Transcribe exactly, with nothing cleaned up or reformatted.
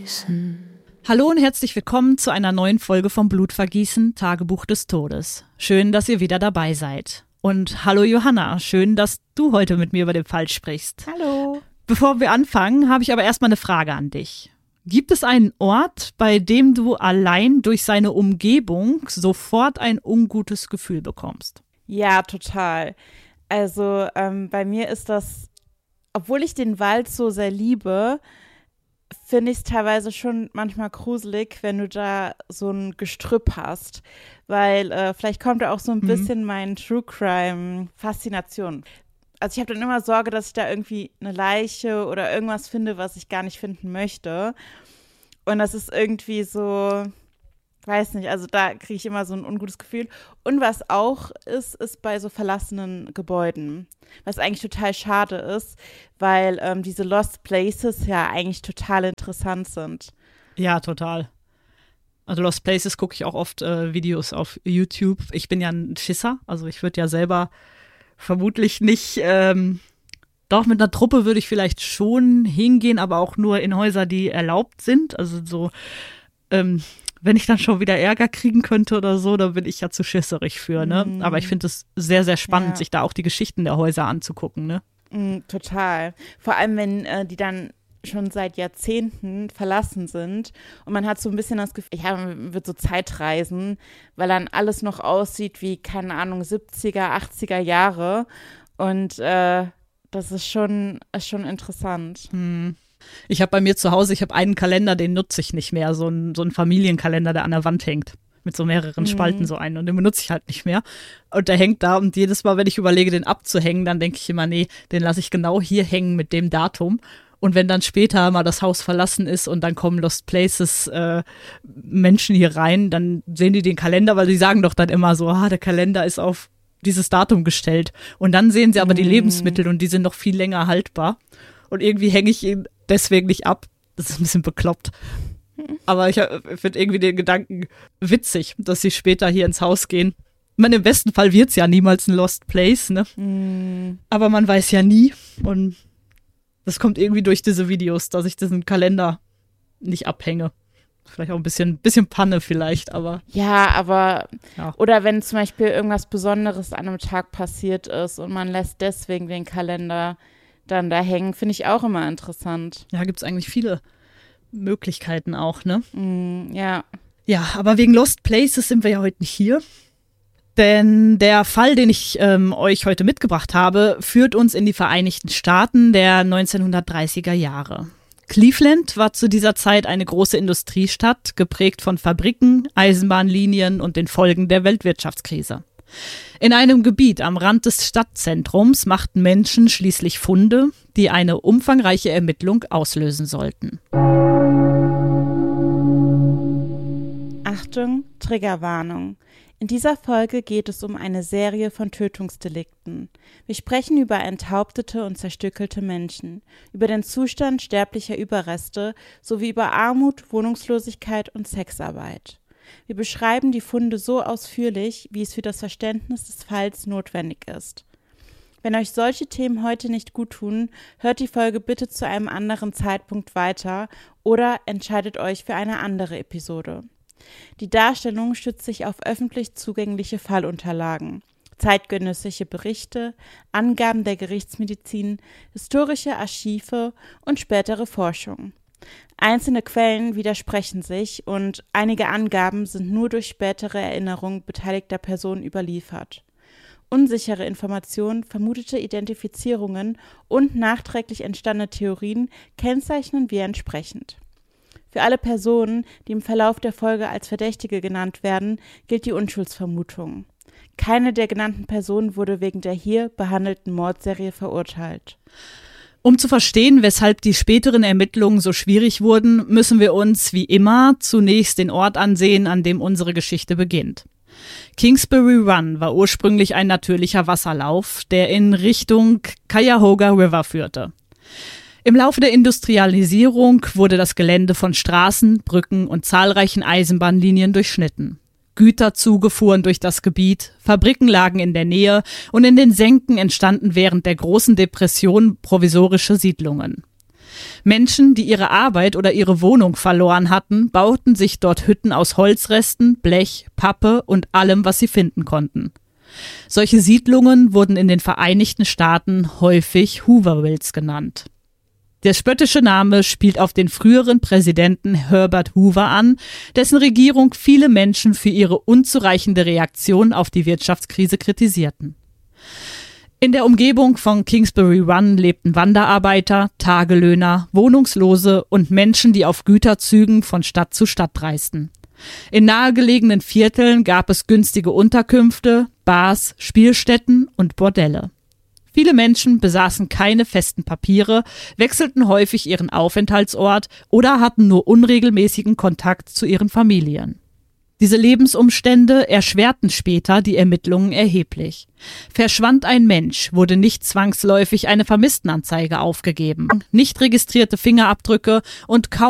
Blutvergießen. Hallo und herzlich willkommen zu einer neuen Folge vom Blutvergießen, Tagebuch des Todes. Schön, dass ihr wieder dabei seid. Und hallo Johanna, schön, dass du heute mit mir über den Fall sprichst. Hallo. Bevor wir anfangen, habe ich aber erstmal eine Frage an dich. Gibt es einen Ort, bei dem du allein durch seine Umgebung sofort ein ungutes Gefühl bekommst? Ja, total. Also ähm, bei mir ist das, obwohl ich den Wald so sehr liebe, finde ich es teilweise schon manchmal gruselig, wenn du da so ein Gestrüpp hast, weil äh, vielleicht kommt da auch so ein mhm. bisschen mein True Crime Faszination. Also ich habe dann immer Sorge, dass ich da irgendwie eine Leiche oder irgendwas finde, was ich gar nicht finden möchte. Und das ist irgendwie so, weiß nicht, also da kriege ich immer so ein ungutes Gefühl. Und was auch ist, ist bei so verlassenen Gebäuden, was eigentlich total schade ist, weil ähm, diese Lost Places ja eigentlich total interessant sind. Ja, total. Also Lost Places gucke ich auch oft äh, Videos auf YouTube. Ich bin ja ein Schisser, also ich würde ja selber vermutlich nicht, ähm, doch mit einer Truppe würde ich vielleicht schon hingehen, aber auch nur in Häuser, die erlaubt sind. Also so, ähm, wenn ich dann schon wieder Ärger kriegen könnte oder so, dann bin ich ja zu schisserig für, ne? Mm. Aber ich finde es sehr, sehr spannend, ja. sich da auch die Geschichten der Häuser anzugucken, ne? Mm, total. Vor allem, wenn äh, die dann schon seit Jahrzehnten verlassen sind und man hat so ein bisschen das Gefühl, ja, man wird so Zeitreisen, weil dann alles noch aussieht wie, keine Ahnung, siebziger, achtziger Jahre und äh, das ist schon, ist schon interessant. Hm. Ich habe bei mir zu Hause, ich habe einen Kalender, den nutze ich nicht mehr, so ein, so ein Familienkalender, der an der Wand hängt, mit so mehreren Spalten mhm. so einen und den benutze ich halt nicht mehr und der hängt da und jedes Mal, wenn ich überlege, den abzuhängen, dann denke ich immer, nee, den lasse ich genau hier hängen mit dem Datum. Und wenn dann später mal das Haus verlassen ist und dann kommen Lost Places äh, Menschen hier rein, dann sehen die den Kalender, weil die sagen doch dann immer so, ah, der Kalender ist auf dieses Datum gestellt. Und dann sehen sie aber mm. die Lebensmittel und die sind noch viel länger haltbar. Und irgendwie hänge ich ihn deswegen nicht ab. Das ist ein bisschen bekloppt. Aber ich finde irgendwie den Gedanken witzig, dass sie später hier ins Haus gehen. Ich meine, im besten Fall wird es ja niemals ein Lost Place, ne? Mm. Aber man weiß ja nie. Und das kommt irgendwie durch diese Videos, dass ich diesen Kalender nicht abhänge. Vielleicht auch ein bisschen, bisschen Panne vielleicht, aber. Ja, aber, ja. Oder wenn zum Beispiel irgendwas Besonderes an einem Tag passiert ist und man lässt deswegen den Kalender dann da hängen, finde ich auch immer interessant. Ja, gibt es eigentlich viele Möglichkeiten auch, ne? Mm, ja. Ja, aber wegen Lost Places sind wir ja heute nicht hier. Denn der Fall, den ich ähm, euch heute mitgebracht habe, führt uns in die Vereinigten Staaten der neunzehnhundertdreißiger Jahre. Cleveland war zu dieser Zeit eine große Industriestadt, geprägt von Fabriken, Eisenbahnlinien und den Folgen der Weltwirtschaftskrise. In einem Gebiet am Rand des Stadtzentrums machten Menschen schließlich Funde, die eine umfangreiche Ermittlung auslösen sollten. Achtung, Triggerwarnung. In dieser Folge geht es um eine Serie von Tötungsdelikten. Wir sprechen über enthauptete und zerstückelte Menschen, über den Zustand sterblicher Überreste sowie über Armut, Wohnungslosigkeit und Sexarbeit. Wir beschreiben die Funde so ausführlich, wie es für das Verständnis des Falls notwendig ist. Wenn euch solche Themen heute nicht gut tun, hört die Folge bitte zu einem anderen Zeitpunkt weiter oder entscheidet euch für eine andere Episode. Die Darstellung stützt sich auf öffentlich zugängliche Fallunterlagen, zeitgenössische Berichte, Angaben der Gerichtsmedizin, historische Archive und spätere Forschung. Einzelne Quellen widersprechen sich und einige Angaben sind nur durch spätere Erinnerungen beteiligter Personen überliefert. Unsichere Informationen, vermutete Identifizierungen und nachträglich entstandene Theorien kennzeichnen wir entsprechend. Für alle Personen, die im Verlauf der Folge als Verdächtige genannt werden, gilt die Unschuldsvermutung. Keine der genannten Personen wurde wegen der hier behandelten Mordserie verurteilt. Um zu verstehen, weshalb die späteren Ermittlungen so schwierig wurden, müssen wir uns, wie immer, zunächst den Ort ansehen, an dem unsere Geschichte beginnt. Kingsbury Run war ursprünglich ein natürlicher Wasserlauf, der in Richtung Cuyahoga River führte. Im Laufe der Industrialisierung wurde das Gelände von Straßen, Brücken und zahlreichen Eisenbahnlinien durchschnitten. Güterzüge fuhren durch das Gebiet, Fabriken lagen in der Nähe und in den Senken entstanden während der großen Depression provisorische Siedlungen. Menschen, die ihre Arbeit oder ihre Wohnung verloren hatten, bauten sich dort Hütten aus Holzresten, Blech, Pappe und allem, was sie finden konnten. Solche Siedlungen wurden in den Vereinigten Staaten häufig Hoovervilles genannt. Der spöttische Name spielt auf den früheren Präsidenten Herbert Hoover an, dessen Regierung viele Menschen für ihre unzureichende Reaktion auf die Wirtschaftskrise kritisierten. In der Umgebung von Kingsbury Run lebten Wanderarbeiter, Tagelöhner, Wohnungslose und Menschen, die auf Güterzügen von Stadt zu Stadt reisten. In nahegelegenen Vierteln gab es günstige Unterkünfte, Bars, Spielstätten und Bordelle. Viele Menschen besaßen keine festen Papiere, wechselten häufig ihren Aufenthaltsort oder hatten nur unregelmäßigen Kontakt zu ihren Familien. Diese Lebensumstände erschwerten später die Ermittlungen erheblich. Verschwand ein Mensch, wurde nicht zwangsläufig eine Vermisstenanzeige aufgegeben. Nicht registrierte Fingerabdrücke und kaum